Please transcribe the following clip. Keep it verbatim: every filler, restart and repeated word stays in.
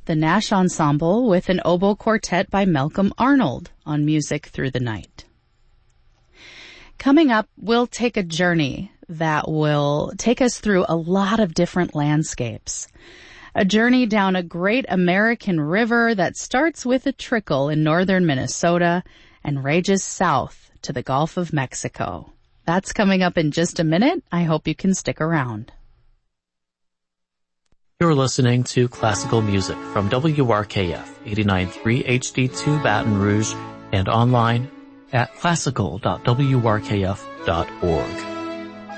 the Nash Ensemble with an oboe quartet by Malcolm Arnold on Music Through the Night. Coming up, we'll take a journey that will take us through a lot of different landscapes. A journey down a great American river that starts with a trickle in northern Minnesota and rages south to the Gulf of Mexico. That's coming up in just a minute. I hope you can stick around. You're listening to classical music from W R K F eighty-nine point three H D two Baton Rouge and online at classical dot w r k f dot org.